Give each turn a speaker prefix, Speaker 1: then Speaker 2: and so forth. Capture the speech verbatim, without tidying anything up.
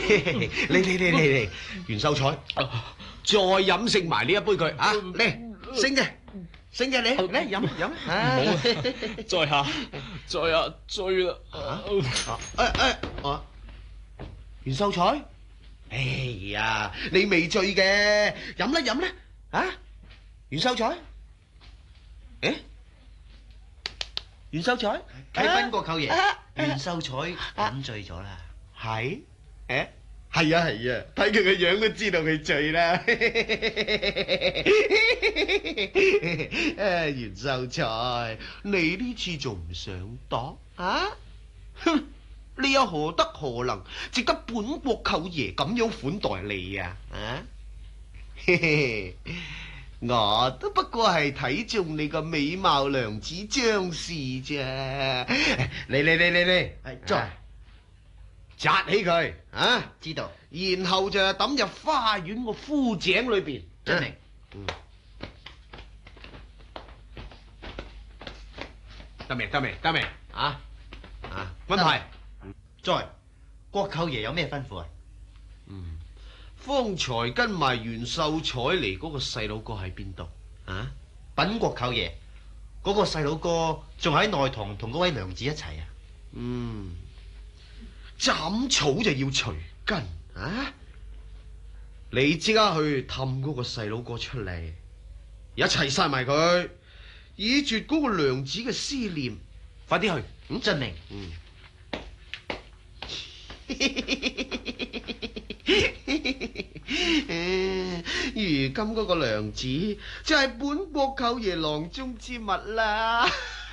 Speaker 1: 嚟嚟嚟嚟嚟，袁秀才，再飲勝埋呢一杯佢啊！嚟，勝嘅，勝嘅你嚟飲飲。
Speaker 2: 唔好，在下在下醉啦。
Speaker 1: 誒誒，我袁秀才，哎呀，你未醉嘅，飲啦飲啦，啊！袁秀才，誒，袁秀才，
Speaker 3: 啟稟國舅爺，袁秀才飲醉咗啦。
Speaker 1: 係，誒，係啊係啊，睇佢個樣都知道佢醉啦。誒，袁秀才，你呢次仲唔上當啊？哼！你又何德何能，值得本國舅爺咁樣款待你啊？啊！嘿嘿，我都不過係睇中你個美貌娘子張氏啫。嚟嚟嚟嚟嚟，
Speaker 3: 係在
Speaker 1: 紮起佢啊！
Speaker 3: 知道，
Speaker 1: 然後就抌入花園個枯井裏邊。
Speaker 3: 遵命。
Speaker 1: 嗯，得未？得未？得未？啊啊！安排。
Speaker 3: 在國舅爺有咩吩咐啊？
Speaker 1: 嗯，方才跟埋袁秀才嚟嗰個細佬哥喺邊度啊？
Speaker 3: 稟國舅爺，嗰、那個細佬哥仲喺內堂同嗰位娘子一齊啊。
Speaker 1: 嗯，斬草就要除根啊！你即刻去氹嗰個細佬哥出嚟，一齊殺埋佢，以絕嗰個娘子嘅思念。快啲去！嗯，
Speaker 3: 遵命。
Speaker 1: 嗯。如今嗰個娘子就係本國舅爺囊中之物啦。